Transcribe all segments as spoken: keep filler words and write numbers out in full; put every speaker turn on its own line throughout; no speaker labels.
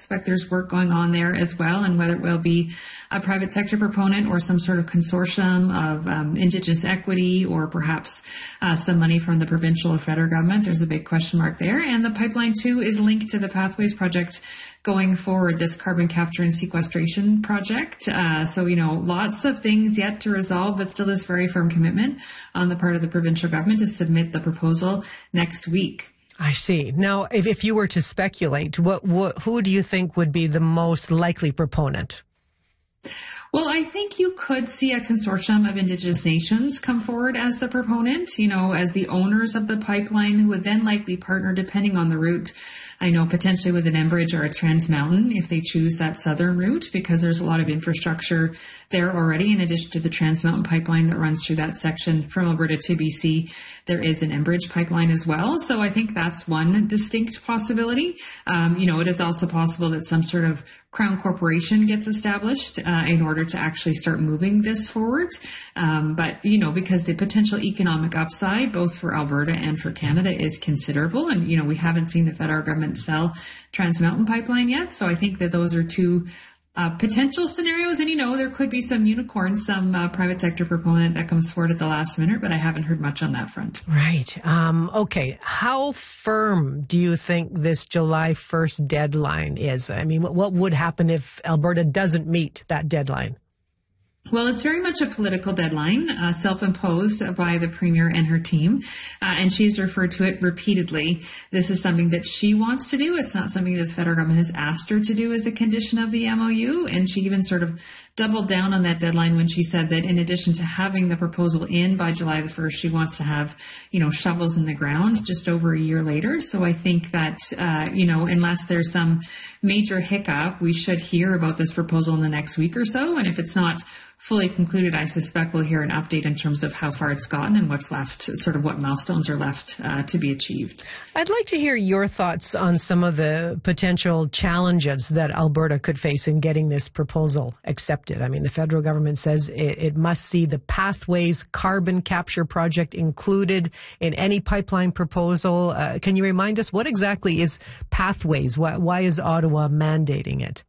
expect there's work going on there as well, and whether it will be a private sector proponent or some sort of consortium of um, Indigenous equity, or perhaps uh, some money from the provincial or federal government. There's a big question mark there. And the pipeline too is linked to the Pathways project going forward, this carbon capture and sequestration project. Uh, so, you know, lots of things yet to resolve, but still this very firm commitment on the part of the provincial government to submit the proposal next week.
I see. Now, if, if you were to speculate, what, what, who do you think would be the most likely proponent?
Well, I think you could see a consortium of Indigenous nations come forward as the proponent, you know, as the owners of the pipeline, who would then likely partner, depending on the route, I know potentially with an Enbridge or a Trans Mountain if they choose that southern route, because there's a lot of infrastructure there already. In addition to the Trans Mountain pipeline that runs through that section from Alberta to B C, there is an Enbridge pipeline as well. So I think that's one distinct possibility. Um, you know, it is also possible that some sort of Crown Corporation gets established uh, in order to actually start moving this forward. Um, but, you know, because the potential economic upside, both for Alberta and for Canada, is considerable. And, you know, we haven't seen the federal government sell Trans Mountain pipeline yet. So I think that those are two Uh, potential scenarios. And, you know, there could be some unicorn, some uh, private sector proponent that comes forward at the last minute, but I haven't heard much on that front.
Right. Um, okay. How firm do you think this July first deadline is? I mean, what, what would happen if Alberta doesn't meet that deadline?
Well, it's very much a political deadline, uh, self-imposed by the Premier and her team, uh, and she's referred to it repeatedly. This is something that she wants to do. It's not something that the federal government has asked her to do as a condition of the M O U, and she even sort of doubled down on that deadline when she said that in addition to having the proposal in by July the first, she wants to have, you know, shovels in the ground just over a year later. So I think that, uh, you know, unless there's some major hiccup, we should hear about this proposal in the next week or so. And if it's not fully concluded, I suspect we'll hear an update in terms of how far it's gotten and what's left, sort of what milestones are left uh, to be achieved.
I'd like to hear your thoughts on some of the potential challenges that Alberta could face in getting this proposal accepted. I mean, the federal government says it, it must see the Pathways carbon capture project included in any pipeline proposal. Uh, can you remind us what exactly is Pathways? Why, why is Ottawa mandating it?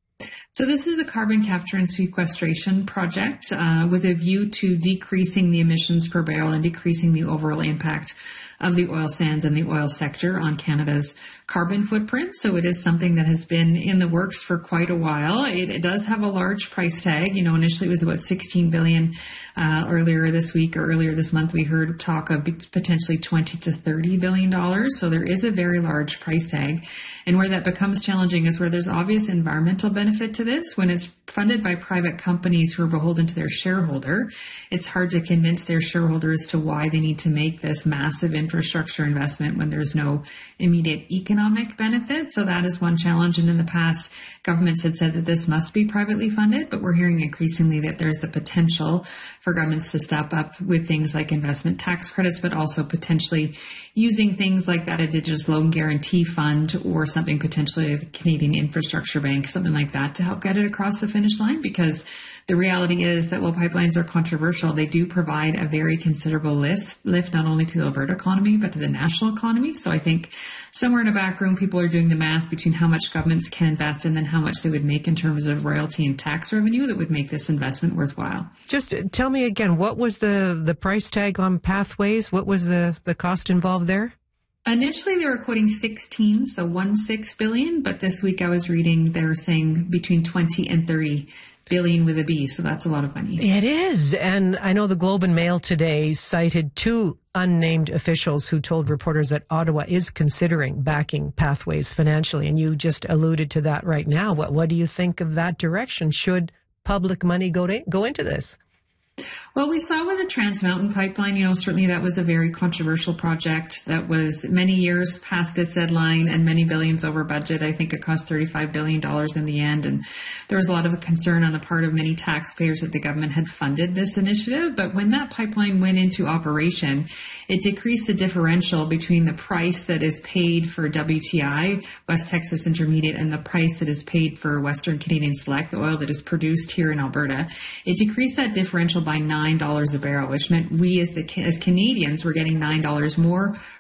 So this is a carbon capture and sequestration project uh, with a view to decreasing the emissions per barrel and decreasing the overall impact of the oil sands and the oil sector on Canada's carbon footprint. So it is something that has been in the works for quite a while. It, it does have a large price tag. You know, initially it was about sixteen billion dollars. Uh, earlier this week or earlier this month, we heard talk of potentially twenty to thirty billion dollars. So there is a very large price tag. And where that becomes challenging is where there's obvious environmental benefit to this. When it's funded by private companies who are beholden to their shareholder, it's hard to convince their shareholders to why they need to make this massive infrastructure investment when there's no immediate economic benefit. So that is one challenge. And in the past, governments had said that this must be privately funded, but we're hearing increasingly that there's the potential for governments to step up with things like investment tax credits, but also potentially using things like that Indigenous Loan Guarantee Fund or something potentially of a Canadian Infrastructure Bank, something like that, to help get it across the finish line. Because the reality is that while pipelines are controversial, they do provide a very considerable lift, lift not only to the Alberta economy, but to the national economy. So I think somewhere in a back room, people are doing the math between how much governments can invest and then how much they would make in terms of royalty and tax revenue that would make this investment worthwhile.
Just tell me again, what was the, the price tag on Pathways? What was the, the cost involved there?
Initially, they were quoting sixteen, so one six billion. But this week I was reading they were saying between twenty and thirty billion with a B. So that's a lot of money.
It is. And I know the Globe and Mail today cited two unnamed officials who told reporters that Ottawa is considering backing Pathways financially. And you just alluded to that right now. What, what do you think of that direction? Should public money go to, go into this?
Well, we saw with the Trans Mountain pipeline, you know, certainly that was a very controversial project that was many years past its deadline and many billions over budget. I think it cost thirty-five billion dollars in the end. And there was a lot of concern on the part of many taxpayers that the government had funded this initiative. But when that pipeline went into operation, it decreased the differential between the price that is paid for W T I, West Texas Intermediate, and the price that is paid for Western Canadian Select, the oil that is produced here in Alberta. It decreased that differential by nine dollars a barrel, which meant we as the, as Canadians were getting nine dollars more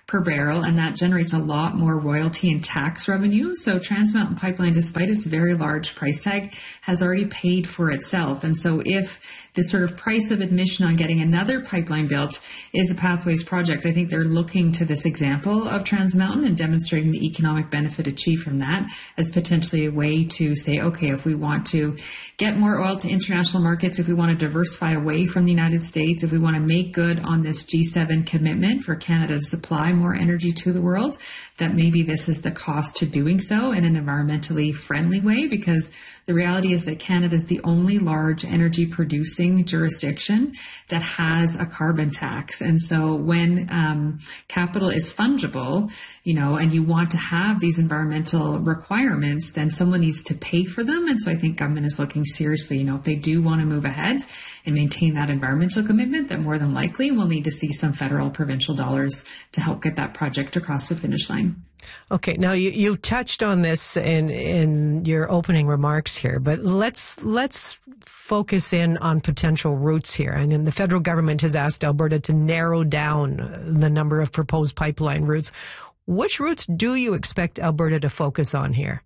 per barrel, and that generates a lot more royalty and tax revenue. So Trans Mountain Pipeline, despite its very large price tag, has already paid for itself. And so if the sort of price of admission on getting another pipeline built is a Pathways project, I think they're looking to this example of Trans Mountain and demonstrating the economic benefit achieved from that as potentially a way to say, okay, if we want to get more oil to international markets, if we want to diversify away from the United States, if we want to make good on this G seven commitment for Canada to supply more energy to the world, that maybe this is the cost to doing so in an environmentally friendly way, because the reality is that Canada is the only large energy producing jurisdiction that has a carbon tax. And so when um, capital is fungible, you know, and you want to have these environmental requirements, then someone needs to pay for them. And so I think government is looking seriously, you know, if they do want to move ahead and maintain that environmental commitment, that more than likely we'll need to see some federal, provincial dollars to help get that project across the finish line.
Okay, now you, you touched on this in in your opening remarks here, but let's let's focus in on potential routes here. And then the federal government has asked Alberta to narrow down the number of proposed pipeline routes. Which routes do you expect Alberta to focus on here?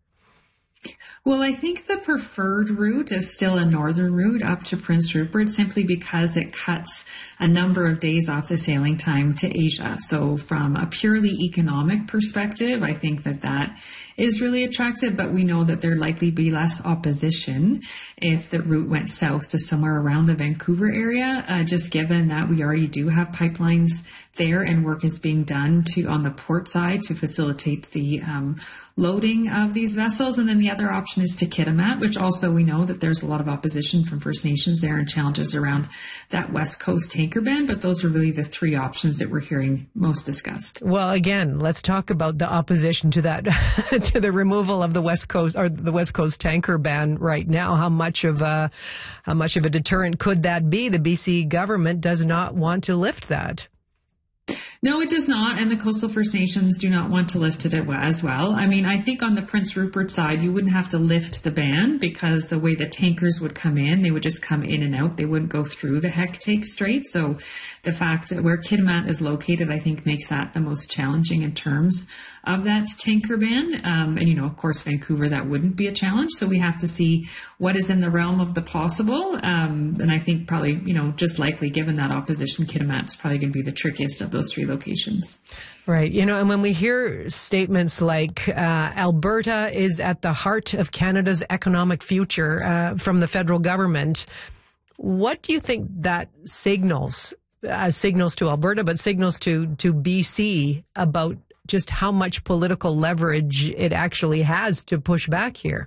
Well, I think the preferred route is still a northern route up to Prince Rupert, simply because it cuts a number of days off the sailing time to Asia. So from a purely economic perspective, I think that that is really attractive, but we know that there'd likely be less opposition if the route went south to somewhere around the Vancouver area, uh, just given that we already do have pipelines there and work is being done to on the port side to facilitate the um, loading of these vessels. And then the other option is to Kitimat, which also we know that there's a lot of opposition from First Nations there and challenges around that West Coast tanker ban. But those are really the three options that we're hearing most discussed.
Well, again, let's talk about the opposition to that, to the removal of the West Coast or the West Coast tanker ban right now. How much of a, how much of a deterrent could that be? The B C government does not want to lift that.
No, it does not. And the Coastal First Nations do not want to lift it as well. I mean, I think on the Prince Rupert side, you wouldn't have to lift the ban because the way the tankers would come in, they would just come in and out. They wouldn't go through the Hecate Strait. So the fact that where Kitimat is located, I think makes that the most challenging in terms of that tanker ban. Um, and, you know, of course, Vancouver, that wouldn't be a challenge. So we have to see what is in the realm of the possible. Um, and I think probably, you know, just likely given that opposition, Kitimat's probably going to be the trickiest of those three locations.
Right. You know, and when we hear statements like uh, Alberta is at the heart of Canada's economic future uh, from the federal government, what do you think that signals, uh, signals to Alberta, but signals to, to B C about just how much political leverage it actually has to push back here?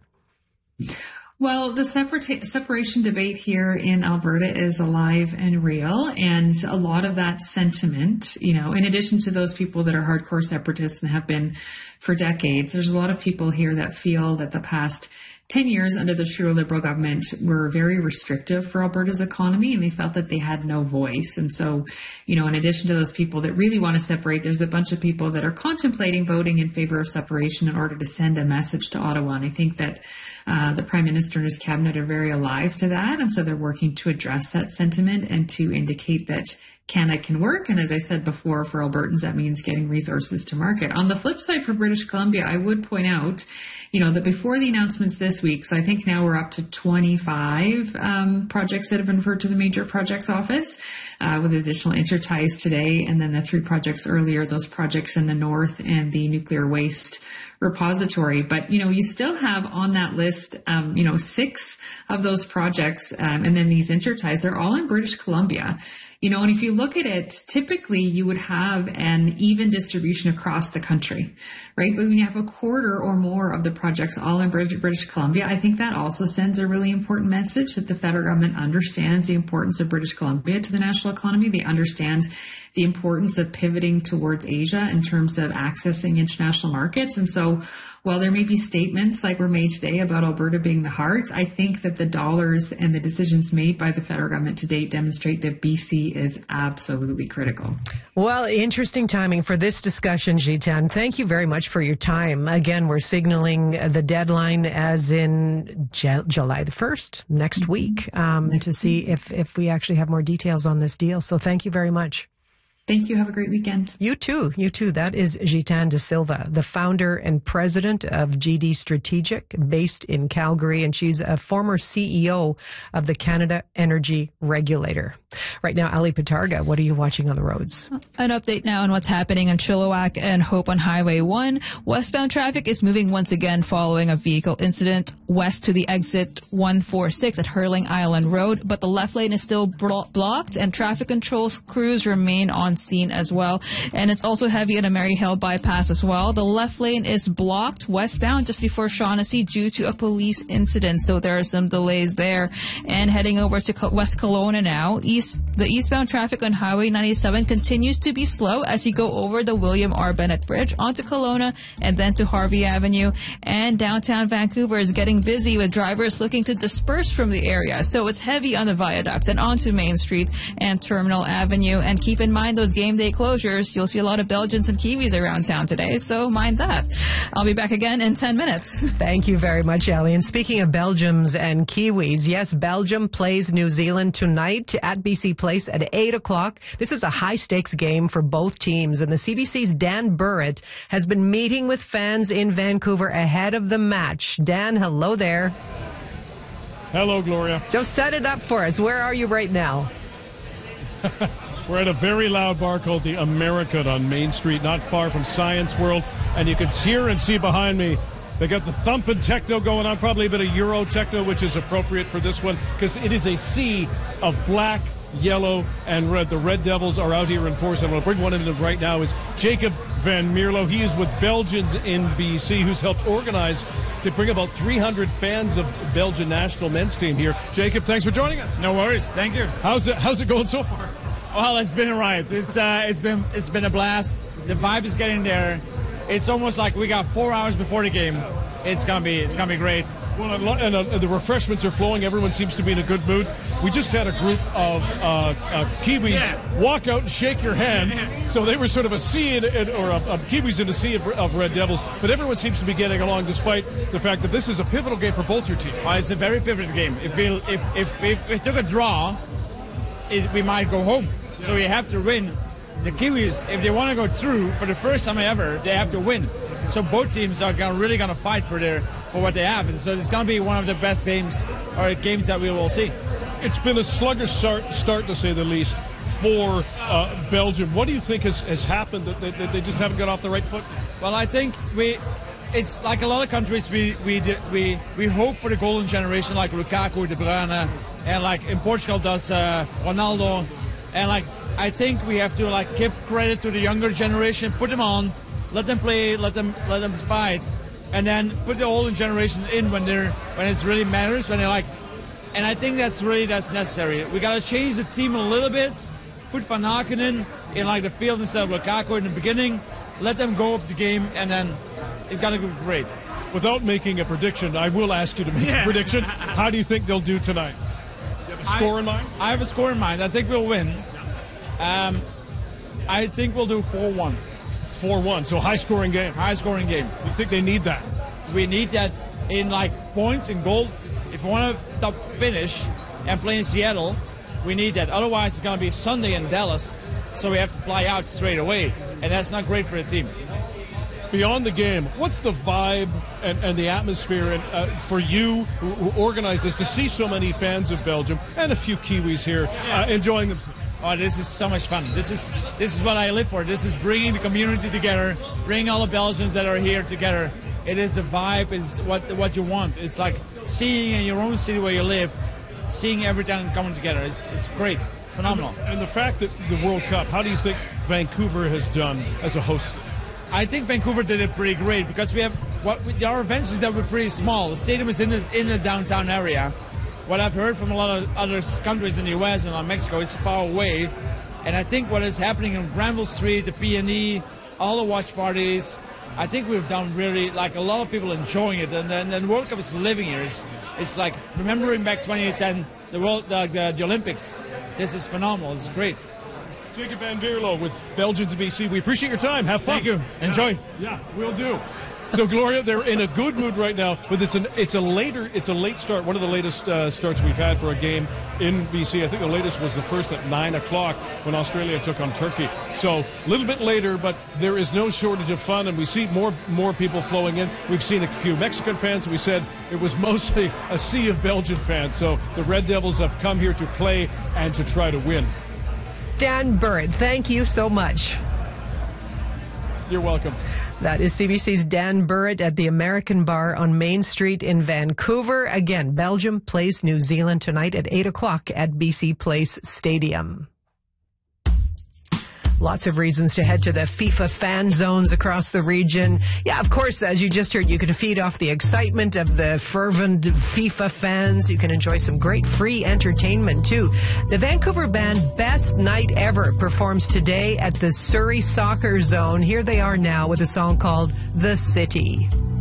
Well, the separa- separation debate here in Alberta is alive and real. And a lot of that sentiment, you know, in addition to those people that are hardcore separatists and have been for decades, there's a lot of people here that feel that the past ten years under the Trudeau Liberal government were very restrictive for Alberta's economy, and they felt that they had no voice. And so, you know, in addition to those people that really want to separate, there's a bunch of people that are contemplating voting in favor of separation in order to send a message to Ottawa. And I think that uh, the Prime Minister and his cabinet are very alive to that. And so they're working to address that sentiment and to indicate that Canada can work. And as I said before, for Albertans, that means getting resources to market. On the flip side, for British Columbia, I would point out, you know, that before the announcements this week, so I think now we're up to twenty-five um, projects that have been referred to the Major Projects Office, uh, with additional interties today, and then the three projects earlier, those projects in the north and the nuclear waste repository. But, you know, you still have on that list, um, you know, six of those projects, um, and then these interties, they're all in British Columbia. You know, and if you look at it, typically you would have an even distribution across the country, right? But when you have a quarter or more of the projects all in British Columbia, I think that also sends a really important message that the federal government understands the importance of British Columbia to the national economy. They understand the importance of pivoting towards Asia in terms of accessing international markets. And so while there may be statements like were made today about Alberta being the heart, I think that the dollars and the decisions made by the federal government to date demonstrate that B C is absolutely critical.
Well, interesting timing for this discussion, Jitan. Thank you very much for your time. Again, we're signaling the deadline as in J- July the first, next mm-hmm. week, um, next to see if, if we actually have more details on this deal. So thank you very much.
Thank you. Have a great weekend.
You too. You too. That is Gitan De Silva, the founder and president of G D Strategic, based in Calgary, and she's a former C E O of the Canada Energy Regulator. Right now, Ali Patarga, what are you watching on the roads?
An update now on what's happening in Chilliwack and Hope on Highway one. Westbound traffic is moving once again following a vehicle incident west to the exit one forty-six at Hurling Island Road, but the left lane is still blo- blocked and traffic control crews remain on scene as well. And it's also heavy at a Maryhill bypass as well. The left lane is blocked westbound just before Shaughnessy due to a police incident, so there are some delays there. And heading over to West Kelowna now, east the eastbound traffic on Highway ninety-seven continues to be slow as you go over the William R. Bennett Bridge onto Kelowna and then to Harvey Avenue. And downtown Vancouver is getting busy with drivers looking to disperse from the area, so it's heavy on the viaduct and onto Main Street and Terminal Avenue. And keep in mind those game day closures. You'll see a lot of Belgians and Kiwis around town today, so mind that. I'll be back again in ten minutes.
Thank you very much, Ellie. And speaking of Belgians and Kiwis, yes, Belgium plays New Zealand tonight at B C Place at eight o'clock. This is a high-stakes game for both teams, and the C B C's Dan Burritt has been meeting with fans in Vancouver ahead of the match. Dan, hello there.
Hello, Gloria.
Just set it up for us. Where are you right now?
We're at a very loud bar called the American on Main Street, not far from Science World. And you can hear and see behind me, they got the thumping techno going on, probably a bit of Euro techno, which is appropriate for this one, because it is a sea of black, yellow, and red. The Red Devils are out here in force. I'm going to bring one of them right now is Jacob Van Mierlo. He is with Belgians in B C, who's helped organize to bring about three hundred fans of Belgian national men's team here. Jacob, thanks for joining us.
No worries. Thank you.
How's it, how's it going so far?
Well, it's been a ride. It's uh, it's been it's been a blast. The vibe is getting there. It's almost like we got four hours before the game. It's gonna be it's gonna be great.
Well, and uh, the refreshments are flowing. Everyone seems to be in a good mood. We just had a group of uh, uh, Kiwis yeah. walk out and shake your hand. So they were sort of a sea in, in, or a, a Kiwis in a sea of, of Red Devils. But everyone seems to be getting along, despite the fact that this is a pivotal game for both your teams.
Well, it's a very pivotal game. If we if if, if we took a draw, it, we might go home. So we have to win. The Kiwis, if they want to go through for the first time ever, they have to win. So both teams are gonna, really going to fight for their for what they have, and so it's going to be one of the best games or games that we will see.
It's been a sluggish start, start to say the least, for uh, Belgium. What do you think has, has happened that, that, that they just haven't got off the right foot?
Well, I think we. It's like a lot of countries. We we we we hope for the golden generation, like Lukaku, De Bruyne, and like in Portugal does uh, Ronaldo. And like I think we have to like give credit to the younger generation, put them on, let them play, let them let them fight, and then put the older generation in when they're when it really matters, when they're like. And I think that's really that's necessary. We gotta change the team a little bit, put Van Aken in in like the field instead of Lukaku in the beginning, let them go up the game, and then it's gotta be great.
Without making a prediction, I will ask you to make yeah. a prediction. How do you think they'll do tonight? You have a score
I,
in mind?
I have a score in mind. I think we'll win. Um, I think we'll do four one.
four one, so high-scoring game.
High-scoring game.
You think they need that?
We need that in, like, points and gold. If we want to top finish and play in Seattle, we need that. Otherwise, it's going to be Sunday in Dallas, so we have to fly out straight away, and that's not great for the team.
Beyond the game, what's the vibe and, and the atmosphere and, uh, for you who, who organized this to see so many fans of Belgium and a few Kiwis here uh, enjoying them?
Oh, this is so much fun. This is this is what I live for. This is bringing the community together, bringing all the Belgians that are here together. It is a vibe. It's what what you want. It's like seeing in your own city where you live, seeing everything coming together. It's it's great. It's phenomenal.
And the, and the fact that the World Cup, how do you think Vancouver has done as a host?
I think Vancouver did it pretty great because we have what we, our events is that we're pretty small. The stadium is in the in the downtown area. What I've heard from a lot of other countries in the U S and Mexico, it's far away. And I think what is happening on Granville Street, the P and E, all the watch parties, I think we've done really, like a lot of people enjoying it. And then the World Cup is living here. It's, it's like remembering back twenty ten, the, World, the, the, the Olympics. This is phenomenal. It's great.
Jacob Van Mierlo with Belgians B C. We appreciate your time. Have fun.
Thank you. Enjoy.
Yeah, yeah we'll do. So Gloria, they're in a good mood right now, but it's an it's a later it's a late start. One of the latest uh, starts we've had for a game in B C. I think the latest was the first at nine o'clock when Australia took on Turkey. So a little bit later, but there is no shortage of fun, and we see more more people flowing in. We've seen a few Mexican fans. We said it was mostly a sea of Belgian fans. So the Red Devils have come here to play and to try to win.
Dan Burritt, thank you so much.
You're welcome.
That is C B C's Dan Burritt at the American Bar on Main Street in Vancouver. Again, Belgium plays New Zealand tonight at eight o'clock at B C Place Stadium. Lots of reasons to head to the FIFA fan zones across the region. Yeah, of course, as you just heard, you can feed off the excitement of the fervent FIFA fans. You can enjoy some great free entertainment, too. The Vancouver band Best Night Ever performs today at the Surrey Soccer Zone. Here they are now with a song called The City.